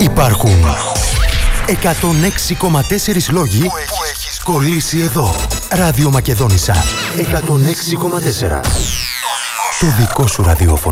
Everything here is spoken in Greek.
Υπάρχουν 106,4 λόγοι που έχεις κολλήσει εδώ. Ράδιο Μακεδόνισσα 106,4. Το δικό σου ραδιόφωνο.